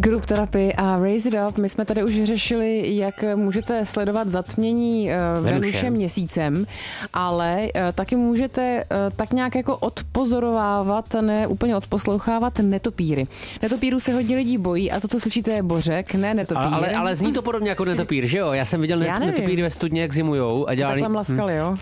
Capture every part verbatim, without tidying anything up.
Group Therapy a Raise It Up. My jsme tady už řešili, jak můžete sledovat zatmění uh, Venuše měsícem, ale uh, taky můžete uh, tak nějak jako odpozorovávat, ne úplně odposlouchávat netopíry. Netopíru se hodně lidí bojí a to, co slyšíte, je bořek, ne netopír. Ale, ale, ale zní to podobně jako netopír, že jo? Já jsem viděl net, netopíry ve studně, jak zimujou a dělali... Takhle mlaskali, jo?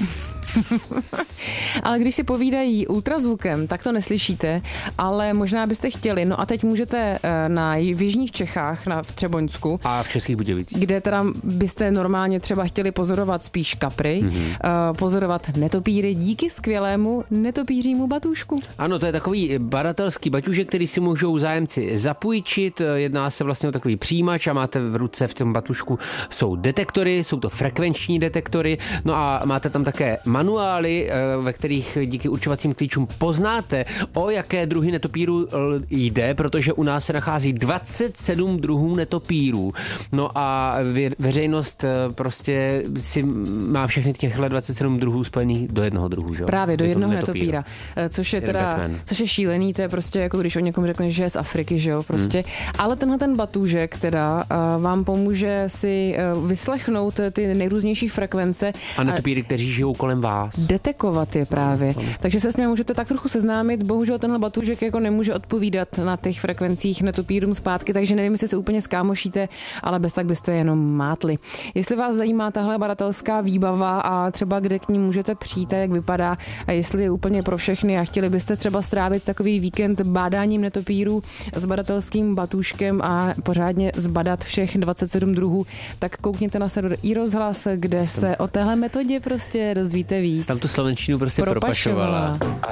Ale když si povídají ultrazvukem, tak to neslyšíte, ale možná byste chtěli. No a teď můžete na, v jižních Čechách, na, v Třeboňsku. A v Českých Budějovicích. Kde teda byste normálně třeba chtěli pozorovat spíš kapry, mm-hmm. uh, pozorovat netopíry díky skvělému netopířímu batůžku. Ano, to je takový badatelský baťužek, který si můžou zájemci zapůjčit. Jedná se vlastně o takový přijímač a máte v ruce v tom batušku jsou detektory, jsou to frekvenční detektory, no a máte tam také manuály, ve kterých díky určovacím klíčům poznáte, o jaké druhy netopíru jde, protože u nás se nachází dvacet sedm druhů netopírů. No a veřejnost prostě si má všechny těchhle dvacet sedm druhů spojených do jednoho druhu, že? Právě do jednoho netopíra. Což je teda, Batman. Což je šílený, to je prostě jako když o někom řekne, že je z Afriky, že jo, prostě. Hmm. Ale tenhle ten batůžek teda vám pomůže si vyslechnout ty nejrůznější frekvence. A netopíry, kteří žijou kolem vás. Detekovat je právě. Ano, ano. Takže se s ním můžete tak trochu seznámit. Bohužel tenhle batůžek jako nemůže odpovídat na těch frekvencích netopírům zpátky, takže nevím, jestli se úplně skámošíte, ale bez tak byste jenom mátli. Jestli vás zajímá tahle badatelská výbava a třeba kde k ní můžete přijít a jak vypadá a jestli je úplně pro všechny a chtěli byste třeba strávit takový víkend bádáním netopírů s badatelským batůžkem a pořádně zbadat všech dvacet sedm druhů, tak koukněte na server iRozhlas, kde se o téhle metodě prostě dozvíte víc. Tam tu slovenčinu prostě propašovala.